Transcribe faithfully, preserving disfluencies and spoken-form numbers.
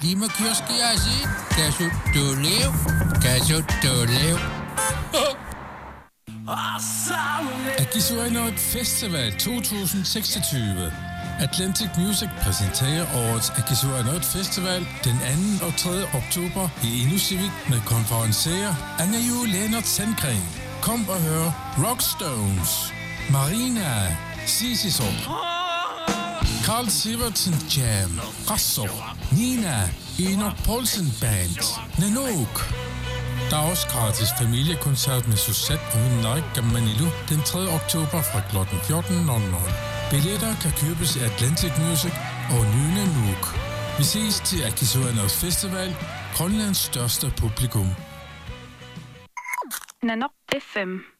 Klimakioskiasi, kasu tulev, kasu tulev. Agisuanot Festival to tusind seksogtyve. Atlantic Music præsenterer årets Agisuanot Festival den anden og tredje oktober i Inusivik med konferencier Anna Jule Lennart Sandgren. Kom og hør Rockstones, Marina, Sisisov, Carl Sivertsen Jam, Rasso, Nina, Enoch Poulsen Band, Nanook. Der er også gratis familiekoncert med Suzette og Henrik Manilu den tredje oktober fra klokken fjorten nul nul. Billetter kan købes i Atlantic Music og Nyne Nuuk. Vi ses til Agisuanot Festival, Grønlands største publikum. Nanook F M